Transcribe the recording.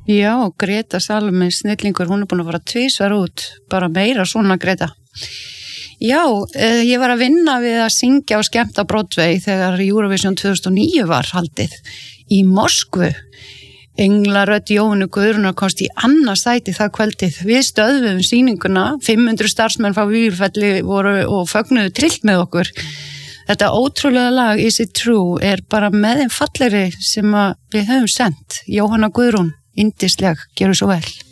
Já, Greta Salome, snillingur, hún búin að fara tvisvar út, bara meira svona Greta. Já, ég var að vinna við að syngja og skemmta Broadway þegar Eurovision 2009 var haldið í Moskvu. Englarödd Jóhannu Guðrunar komst í annað sæti það kvöldið. Við stöðvum sýninguna, 500 starfsmenn frá Víðurfelli voru og fögnuðu trillt með okkur. Þetta ótrúlega lag Is It True bara með þeim fallegri sem við höfum sendt. Jóhanna Guðrún, yndisleg, gerðu svo vel.